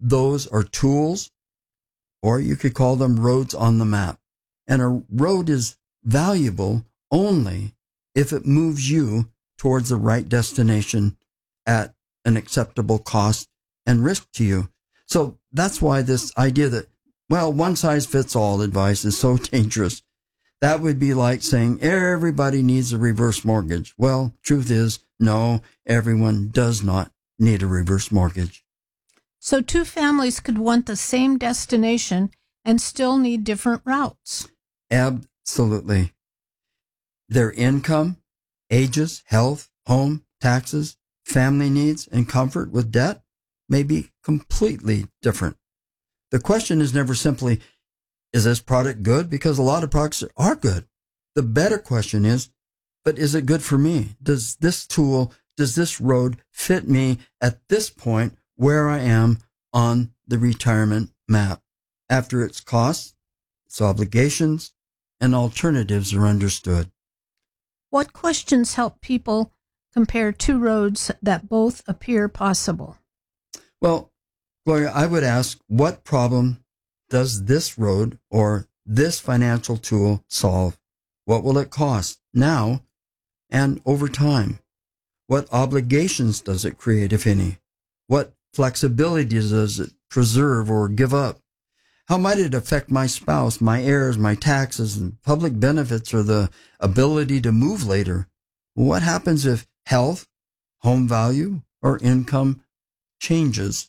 those are tools, or you could call them roads on the map. And a road is valuable only if it moves you towards the right destination at an acceptable cost and risk to you. So that's why this idea that, well, one size fits all advice is so dangerous. That would be like saying everybody needs a reverse mortgage. Well, truth is, no, everyone does not need a reverse mortgage. So two families could want the same destination and still need different routes. Absolutely. Their income, ages, health, home, taxes, family needs, and comfort with debt may be completely different. The question is never simply, is this product good? Because a lot of products are good. The better question is, but is it good for me? Does this tool, does this road fit me at this point where I am on the retirement map? After its costs, its obligations, and alternatives are understood. What questions help people compare two roads that both appear possible? Well, Gloria, I would ask, what problem does this road or this financial tool solve? What will it cost now and over time? What obligations does it create, if any? What flexibility does it preserve or give up? How might it affect my spouse, my heirs, my taxes, and public benefits, or the ability to move later? What happens if health, home value, or income changes?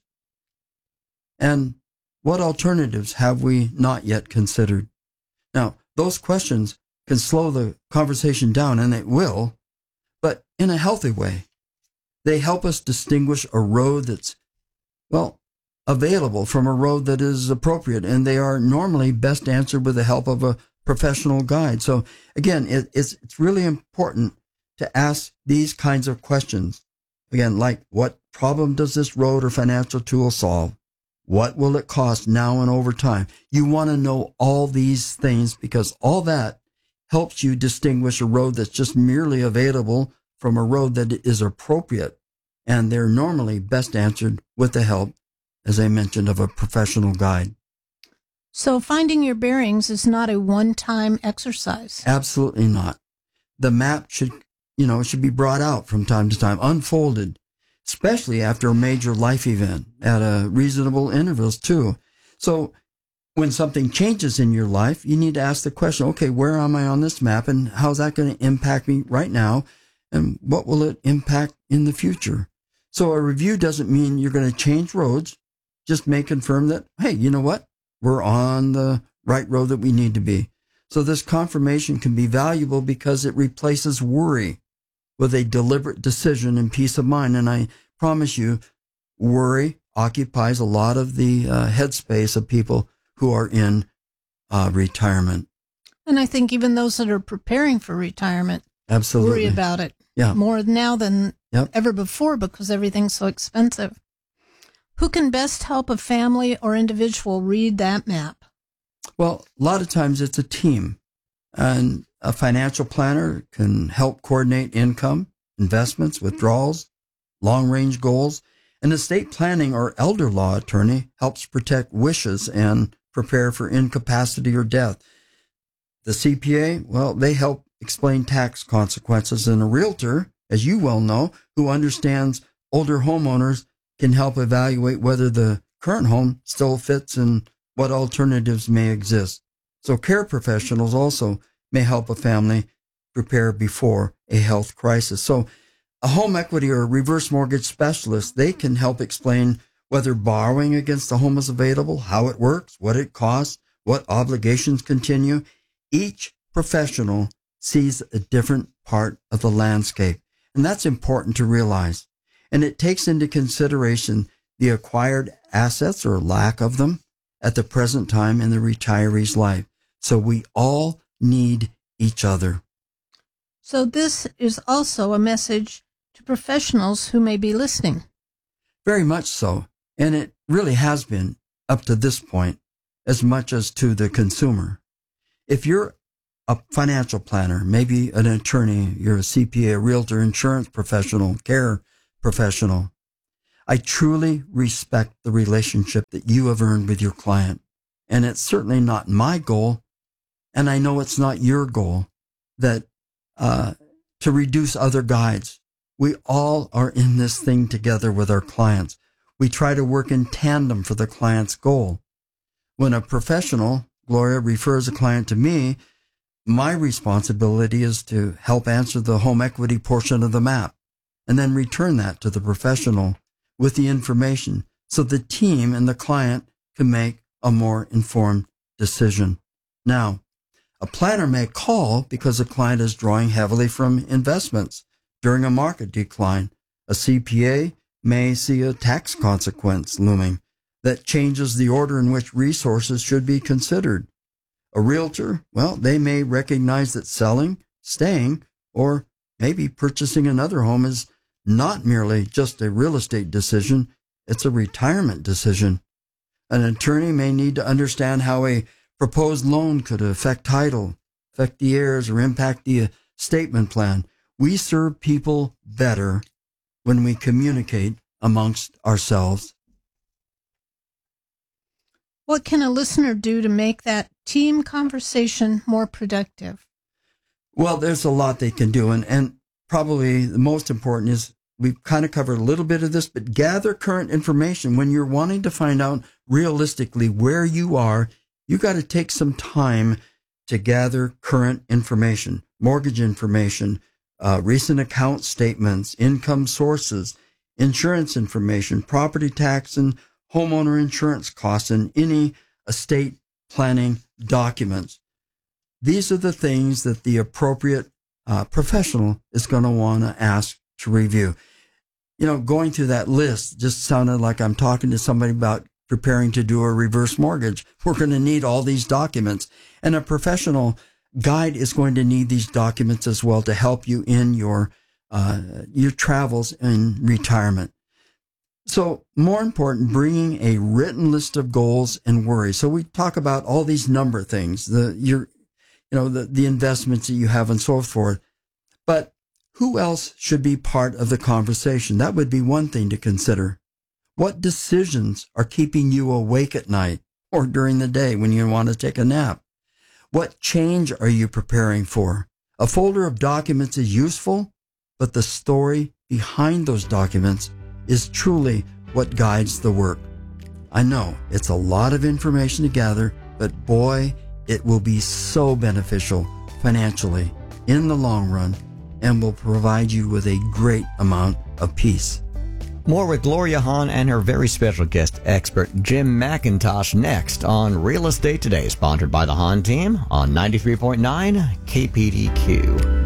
And what alternatives have we not yet considered? Now, those questions can slow the conversation down, and it will, but in a healthy way. They help us distinguish a road that's, well, available from a road that is appropriate, and they are normally best answered with the help of a professional guide. So again, it's really important to ask these kinds of questions. Again, like, what problem does this road or financial tool solve? What will it cost now and over time? You want to know all these things because all that helps you distinguish a road that's just merely available from a road that is appropriate. And they're normally best answered with the help, as I mentioned, of a professional guide. So finding your bearings is not a one-time exercise. Absolutely not. The map should be brought out from time to time, unfolded, especially after a major life event at a reasonable intervals too. So when something changes in your life, you need to ask the question, okay, where am I on this map and how's that going to impact me right now? And what will it impact in the future? So a review doesn't mean you're going to change roads. Just may confirm that, hey, you know what? We're on the right road that we need to be. So this confirmation can be valuable because it replaces worry with a deliberate decision and peace of mind. And I promise you, worry occupies a lot of the headspace of people who are in retirement. And I think even those that are preparing for retirement absolutely worry about it more now than ever before because everything's so expensive. Who can best help a family or individual read that map? Well, a lot of times it's a team, and a financial planner can help coordinate income, investments, withdrawals, long-range goals. An estate planning or elder law attorney helps protect wishes and prepare for incapacity or death. The CPA, well, they help explain tax consequences, and a realtor, as you well know, who understands older homeowners, can help evaluate whether the current home still fits and what alternatives may exist. So care professionals also may help a family prepare before a health crisis. So a home equity or reverse mortgage specialist, they can help explain whether borrowing against the home is available, how it works, what it costs, what obligations continue. Each professional sees a different part of the landscape, and that's important to realize. And it takes into consideration the acquired assets or lack of them at the present time in the retiree's life. So we all need each other. So this is also a message to professionals who may be listening. Very much so. And it really has been up to this point as much as to the consumer. If you're a financial planner, maybe an attorney, you're a CPA, a realtor, insurance professional, care professional, I truly respect the relationship that you have earned with your client. And it's certainly not my goal, and I know it's not your goal, that to reduce other guides. We all are in this thing together with our clients. We try to work in tandem for the client's goal. When a professional, Gloria, refers a client to me, my responsibility is to help answer the home equity portion of the map and then return that to the professional with the information so the team and the client can make a more informed decision. Now, a planner may call because the client is drawing heavily from investments during a market decline. A CPA may see a tax consequence looming that changes the order in which resources should be considered. A realtor, well, they may recognize that selling, staying, or maybe purchasing another home is not merely just a real estate decision, it's a retirement decision. An attorney may need to understand how a proposed loan could affect title, affect the heirs, or impact the estate plan. We serve people better when we communicate amongst ourselves. What can a listener do to make that team conversation more productive? Well, there's a lot they can do, and probably the most important is we've kind of covered a little bit of this, but gather current information. When you're wanting to find out realistically where you are, you got to take some time to gather current information, mortgage information, recent account statements, income sources, insurance information, property tax and homeowner insurance costs, and any estate planning documents. These are the things that the appropriate professional is going to want to ask to review. You know, going through that list just sounded like I'm talking to somebody about preparing to do a reverse mortgage. We're going to need all these documents, and a professional guide is going to need these documents as well to help you in your travels in retirement. So more important, bringing a written list of goals and worries. So we talk about all these number things, the investments that you have and so forth. But who else should be part of the conversation? That would be one thing to consider. What decisions are keeping you awake at night or during the day when you want to take a nap? What change are you preparing for? A folder of documents is useful, but the story behind those documents is truly what guides the work. I know it's a lot of information to gather, but boy, it will be so beneficial financially in the long run and will provide you with a great amount of peace. More with Gloria Hahn and her very special guest expert, Jim McIntosh, next on Real Estate Today, sponsored by the Hahn team on 93.9 KPDQ.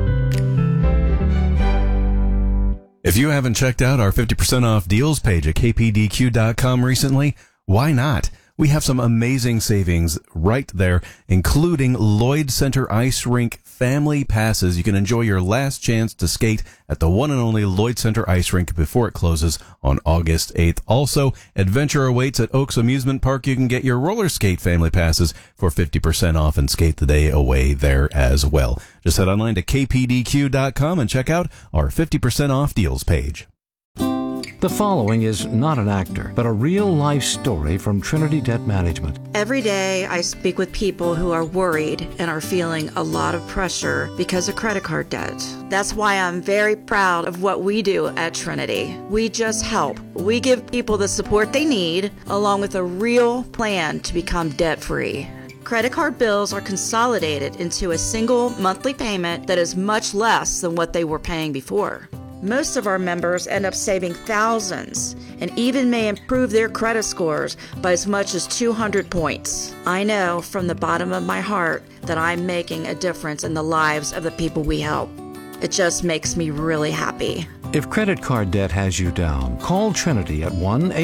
If you haven't checked out our 50% off deals page at kpdq.com recently, why not? We have some amazing savings right there, including Lloyd Center Ice Rink family passes. You can enjoy your last chance to skate at the one and only Lloyd Center Ice Rink before it closes on August 8th. Also, adventure awaits at Oaks Amusement Park. You can get your roller skate family passes for 50% off and skate the day away there as well. Just head online to kpdq.com and check out our 50% off deals page. The following is not an actor, but a real-life story from Trinity Debt Management. Every day I speak with people who are worried and are feeling a lot of pressure because of credit card debt. That's why I'm very proud of what we do at Trinity. We just help. We give people the support they need, along with a real plan to become debt-free. Credit card bills are consolidated into a single monthly payment that is much less than what they were paying before. Most of our members end up saving thousands and even may improve their credit scores by as much as 200 points. I know from the bottom of my heart that I'm making a difference in the lives of the people we help. It just makes me really happy. If credit card debt has you down, call Trinity at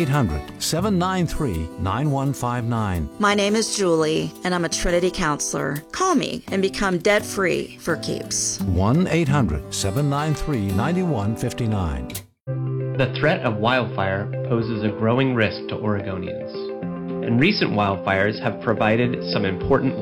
1-800-793-9159. My name is Julie, and I'm a Trinity counselor. Call me and become debt-free for keeps. 1-800-793-9159. The threat of wildfire poses a growing risk to Oregonians, and recent wildfires have provided some important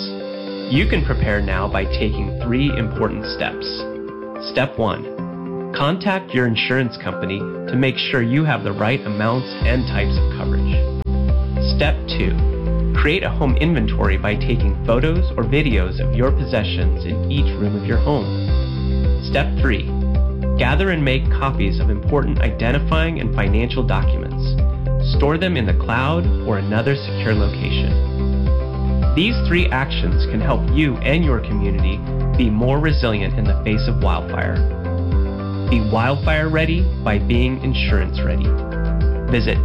lessons. You can prepare now by taking 3 important steps. Step 1. Contact your insurance company to make sure you have the right amounts and types of coverage. Step 2. Create a home inventory by taking photos or videos of your possessions in each room of your home. Step 3. Gather and make copies of important identifying and financial documents. Store them in the cloud or another secure location. These 3 actions can help you and your community be more resilient in the face of wildfire. Be wildfire ready by being insurance ready. Visit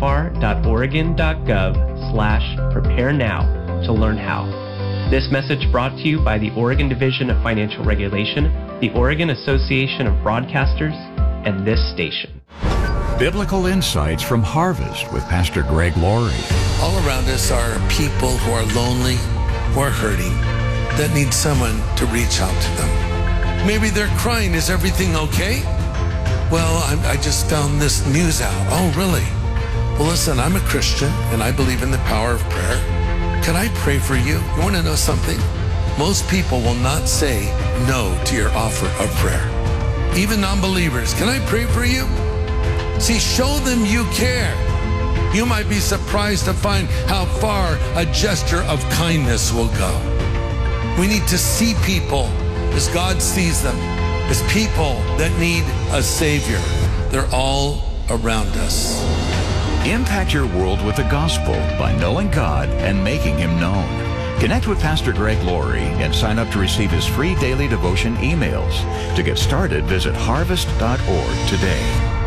dfr.oregon.gov/prepare now to learn how. This message brought to you by the Oregon Division of Financial Regulation, the Oregon Association of Broadcasters, and this station. Biblical Insights from Harvest with Pastor Greg Laurie. All around us are people who are lonely, who are hurting, that need someone to reach out to them. Maybe they're crying, is everything okay? Well, I just found this news out. Oh, really? Well, listen, I'm a Christian, and I believe in the power of prayer. Can I pray for you? You want to know something? Most people will not say no to your offer of prayer. Even non-believers, can I pray for you? See, show them you care. You might be surprised to find how far a gesture of kindness will go. We need to see people as God sees them, as people that need a Savior. They're all around us. Impact your world with the gospel by knowing God and making Him known. Connect with Pastor Greg Laurie and sign up to receive his free daily devotion emails. To get started, visit harvest.org today.